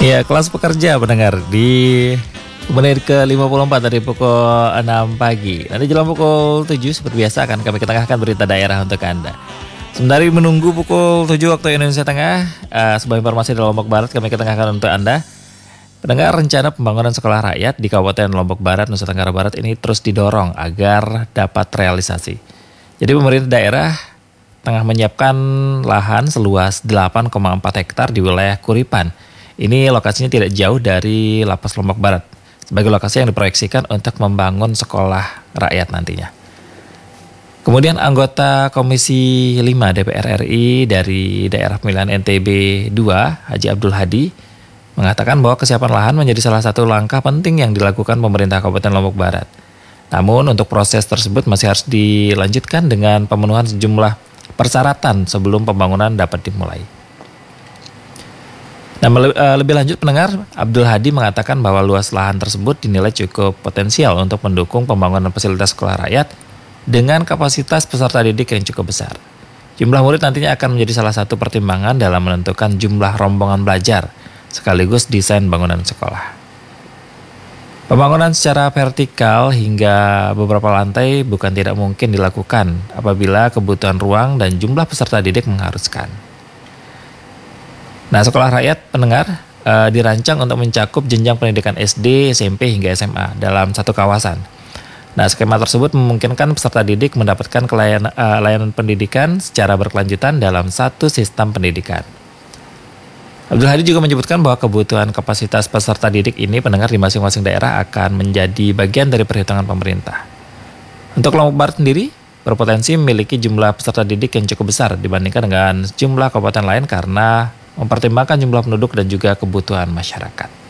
Ya, kelas pekerja pendengar di menit ke-54 dari pukul 6 pagi. Nanti jelang pukul 7 seperti biasa akan kami ketengahkan berita daerah untuk Anda. Sembari menunggu pukul 7 waktu Indonesia Tengah, sebuah informasi dari Lombok Barat kami ketengahkan untuk Anda. Pendengar, rencana pembangunan sekolah rakyat di Kabupaten Lombok Barat, Nusa Tenggara Barat ini terus didorong agar dapat realisasi. Jadi pemerintah daerah tengah menyiapkan lahan seluas 8,4 hektar di wilayah Kuripan. Ini lokasinya tidak jauh dari Lapas Lombok Barat, sebagai lokasi yang diproyeksikan untuk membangun sekolah rakyat nantinya. Kemudian anggota Komisi 5 DPR RI dari daerah pemilihan NTB 2, Haji Abdul Hadi, mengatakan bahwa kesiapan lahan menjadi salah satu langkah penting yang dilakukan pemerintah Kabupaten Lombok Barat. Namun untuk proses tersebut masih harus dilanjutkan dengan pemenuhan sejumlah persyaratan sebelum pembangunan dapat dimulai. Nah, lebih lanjut pendengar, Abdul Hadi mengatakan bahwa luas lahan tersebut dinilai cukup potensial untuk mendukung pembangunan fasilitas sekolah rakyat dengan kapasitas peserta didik yang cukup besar. Jumlah murid nantinya akan menjadi salah satu pertimbangan dalam menentukan jumlah rombongan belajar sekaligus desain bangunan sekolah. Pembangunan secara vertikal hingga beberapa lantai bukan tidak mungkin dilakukan apabila kebutuhan ruang dan jumlah peserta didik mengharuskan. Nah, sekolah rakyat pendengar dirancang untuk mencakup jenjang pendidikan SD, SMP hingga SMA dalam satu kawasan. Nah, skema tersebut memungkinkan peserta didik mendapatkan layanan pendidikan secara berkelanjutan dalam satu sistem pendidikan. Abdul Hadi juga menyebutkan bahwa kebutuhan kapasitas peserta didik ini pendengar di masing-masing daerah akan menjadi bagian dari perhitungan pemerintah. Untuk Lombok Barat sendiri berpotensi memiliki jumlah peserta didik yang cukup besar dibandingkan dengan jumlah kabupaten lain karena mempertimbangkan jumlah penduduk dan juga kebutuhan masyarakat.